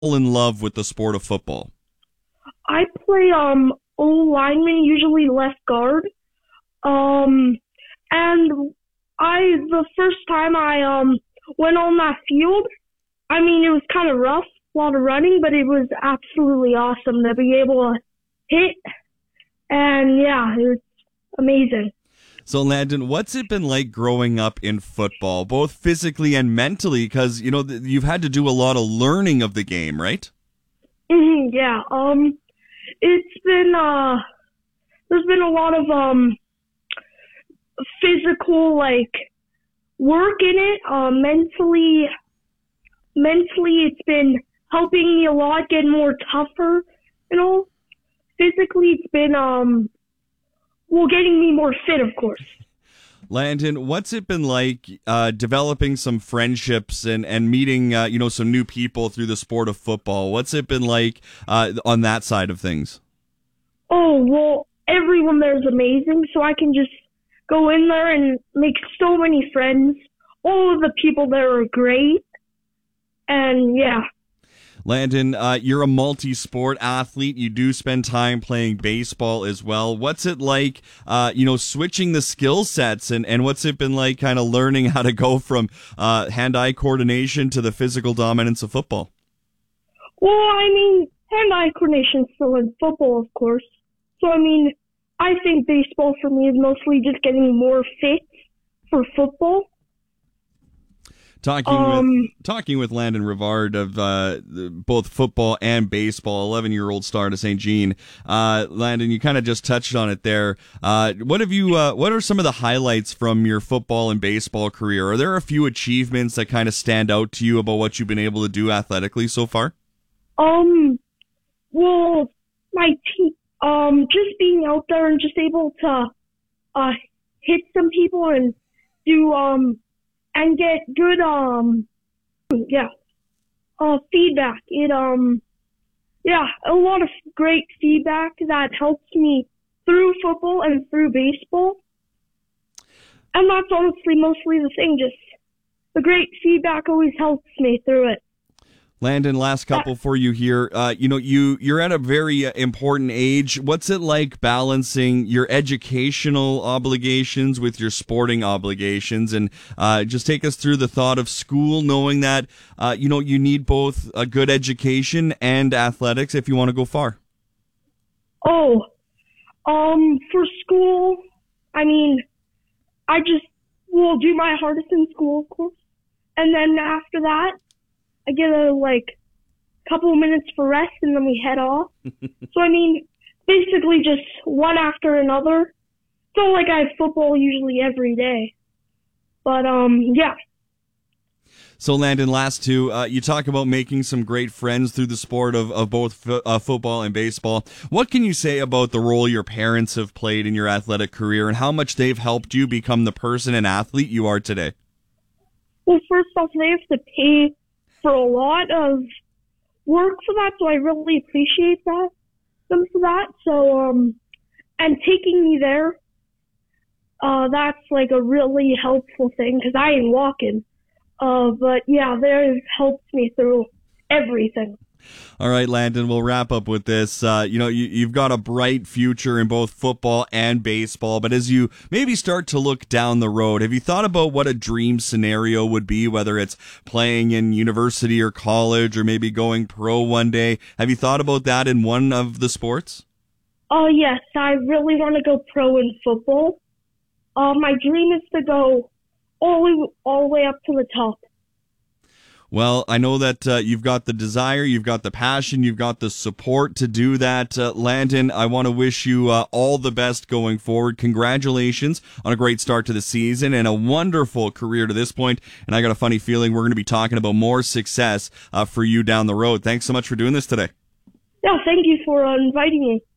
in love with the sport of football? I play O lineman, usually left guard. And the first time I went on that field, I mean, it was kind of rough, a lot of running, but it was absolutely awesome to be able to hit. And yeah, it was amazing. So, Landon, what's it been like growing up in football, both physically and mentally? Because, you've had to do a lot of learning of the game, right? Yeah. It's been, there's been a lot of, physical, work in it. Mentally, it's been helping me a lot, getting more tougher, Physically, it's been, getting me more fit, of course. Landon, what's it been like developing some friendships and meeting, some new people through the sport of football? What's it been like on that side of things? Oh, well, everyone there is amazing, so I can just go in there and make so many friends. All of the people there are great, and yeah. Landon, you're a multi-sport athlete. You do spend time playing baseball as well. What's it like, switching the skill sets, and what's it been like kind of learning how to go from hand-eye coordination to the physical dominance of football? Well, I mean, hand-eye coordination is still in football, of course. So, I mean, I think baseball for me is mostly just getting more fit for football. Talking with Landon Rivard of both football and baseball, 11-year-old star to St. Jean. Landon, you kind of just touched on it there. What are some of the highlights from your football and baseball career? Are there a few achievements that kind of stand out to you about what you've been able to do athletically so far? Well, my team, just being out there and just able to hit some people and do and get good feedback. A lot of great feedback that helps me through football and through baseball. And that's honestly mostly the thing, just the great feedback always helps me through it. Landon, last couple for you here. You're at a very important age. What's it like balancing your educational obligations with your sporting obligations? And just take us through the thought of school, knowing that you need both a good education and athletics if you want to go far. For school, I mean, I just will do my hardest in school, of course, and then after that, I get a couple of minutes for rest, and then we head off. So, I mean, basically just one after another. So, I have football usually every day. But, yeah. So, Landon, last two, you talk about making some great friends through the sport of both football and baseball. What can you say about the role your parents have played in your athletic career and how much they've helped you become the person and athlete you are today? Well, first off, they have to pay for a lot of work for that, so I really appreciate them for that. So, and taking me there, that's a really helpful thing because I ain't walking. But yeah, they've helped me through everything. All right, Landon, we'll wrap up with this. You've got a bright future in both football and baseball, but as you maybe start to look down the road, have you thought about what a dream scenario would be, whether it's playing in university or college or maybe going pro one day? Have you thought about that in one of the sports? Yes, I really want to go pro in football. My dream is to go all the way up to the top. Well, I know that you've got the desire, you've got the passion, you've got the support to do that. Landon, I want to wish you all the best going forward. Congratulations on a great start to the season and a wonderful career to this point. And I got a funny feeling we're going to be talking about more success for you down the road. Thanks so much for doing this today. Yeah, thank you for inviting me.